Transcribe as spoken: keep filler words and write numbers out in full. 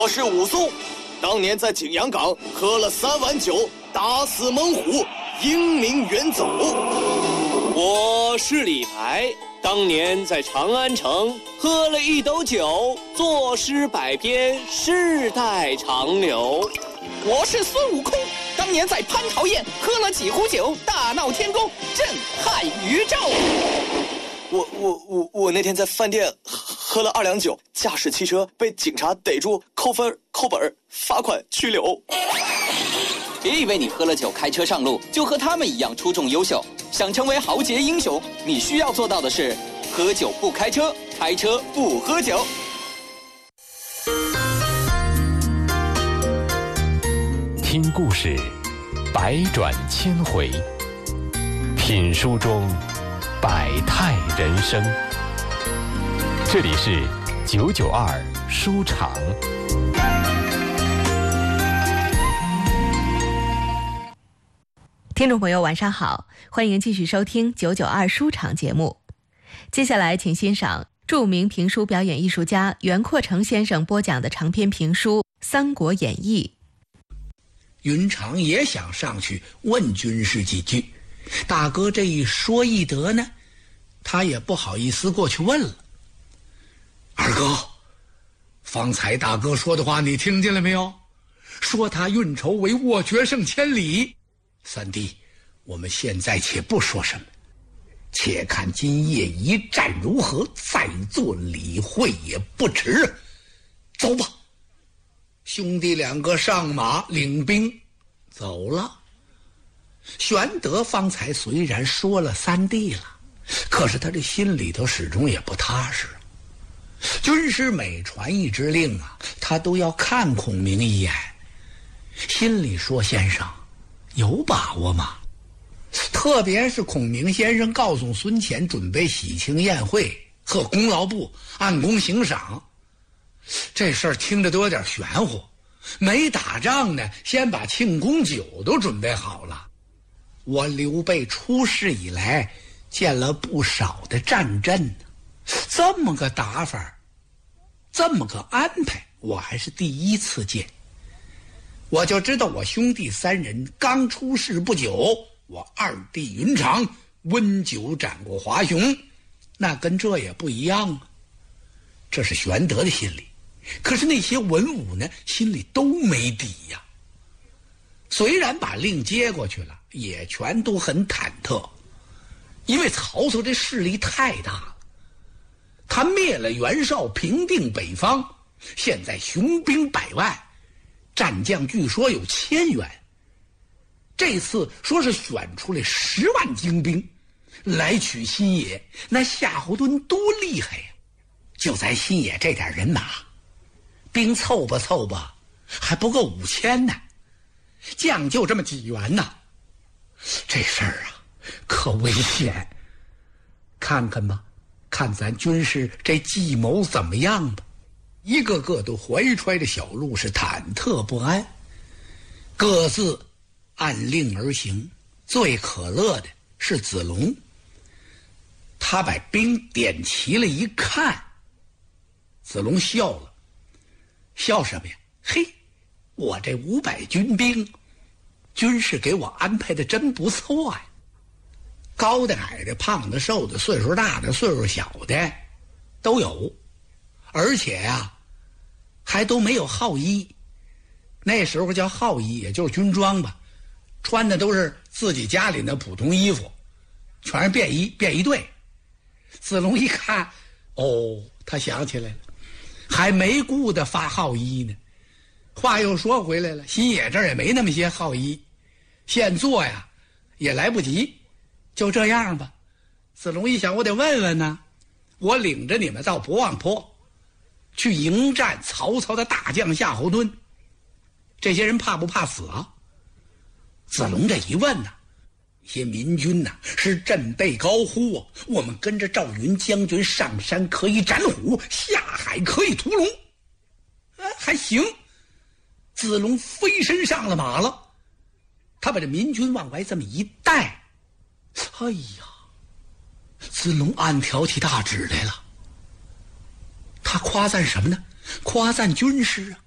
我是武松，当年在景阳冈喝了三碗酒，打死猛虎，英名远走。 我是李白，当年在长安城喝了一斗酒，作诗百篇，世代长流。 我是孙悟空，当年在蟠桃宴喝了几壶酒，大闹天宫，震撼宇宙。 我我我我那天在饭店喝了二两酒，驾驶汽车被警察逮住，扣分、扣本、罚款、拘留。 别以为你喝了酒开车上路就和他们一样出众优秀，想成为豪杰英雄，你需要做到的是：喝酒不开车，开车不喝酒。 听故事，百转千回；品书中百态人生。这里是九九二书场。 听众朋友晚上好，欢迎继续收听九九二书场节目。接下来请欣赏著名评书表演艺术家袁阔成先生播讲的长篇评书《三国演义》。 云长也想上去问军师几句，大哥这一说一得呢，他也不好意思过去问了。二哥，方才大哥说的话你听见了没有？说他运筹帷幄，决胜千里。三弟，我们现在且不说什么，且看今夜一战如何，再做理会也不迟。走吧。兄弟两个上马领兵走了。玄德方才虽然说了三弟了，可是他这心里头始终也不踏实。军师每传一支令啊，他都要看孔明一眼，心里说：先生有把握吗？特别是孔明先生告诉孙乾准备喜庆宴会和功劳簿按功行赏，这事儿听着都有点玄乎。没打仗呢，先把庆功酒都准备好了。我刘备出世以来见了不少的战阵，这么个打法，这么个安排，我还是第一次见。我就知道我兄弟三人刚出世不久，我二弟云长温酒斩过华雄，那跟这也不一样啊。这是玄德的心里，可是那些文武呢，心里都没底呀。虽然把令接过去了，也全都很忐忑，因为曹操这势力太大了，他灭了袁绍，平定北方，现在雄兵百万，战将据说有千员。这次说是选出来十万精兵来取新野，那夏侯惇多厉害呀！就咱新野这点人马，兵凑吧凑吧还不够五千呢，将就这么几员呢。这事儿啊可危险。看看吧，看咱军师这计谋怎么样吧。一个个都怀揣着小路，是忐忑不安，各自按令而行。最可乐的是子龙，他把兵点齐了一看，子龙笑了。笑什么呀？嘿，我这五百军兵，军师给我安排的真不错呀。高的矮的，胖的瘦的，岁数大的岁数小的都有，而且呀、啊、还都没有号衣。那时候叫号衣，也就是军装吧，穿的都是自己家里的普通衣服，全是便衣便衣队。子龙一看，哦，他想起来了，还没顾得发号衣呢。话又说回来了，新野这儿也没那么些号衣，现做呀也来不及，就这样吧。子龙一想，我得问问呢，我领着你们到博望坡去迎战曹操的大将夏侯惇，这些人怕不怕死啊？子龙这一问呢，一些民军呢是振臂高呼啊，我们跟着赵云将军上山可以斩虎，下海可以屠龙。啊，还行。子龙飞身上了马了，他把这民军往外这么一带，哎呀，子龙暗挑起大指来了。他夸赞什么呢？夸赞军师啊，